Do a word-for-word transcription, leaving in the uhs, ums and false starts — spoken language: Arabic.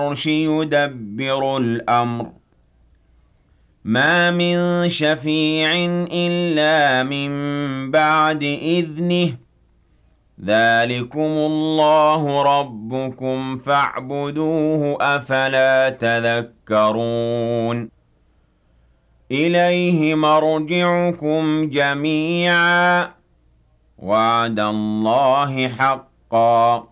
العرش يدبر الأمر ما من شفيع إلا من بعد إذنه ذلكم الله ربكم فاعبدوه أفلا تذكرون إليه مرجعكم جميعا وعد الله حقا